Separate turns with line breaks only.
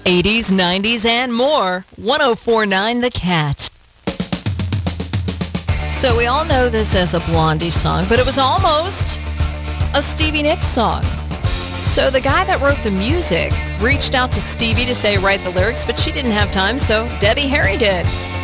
80s, 90s, and more. 1049 The Cat. So we all know this as a Blondie song, but it was almost a Stevie Nicks song. So the guy that wrote the music reached out to Stevie to say write the lyrics, but she didn't have time, so Debbie Harry did.